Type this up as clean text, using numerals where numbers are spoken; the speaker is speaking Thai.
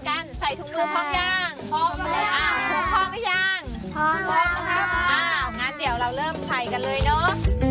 กันใส่ถุงมือพร้อมยังพร้อมแล้วพร้อมหรือยังพร้อมแล้วครับงั้นเดี๋ยวเราเริ่มใส่กันเลยเนาะ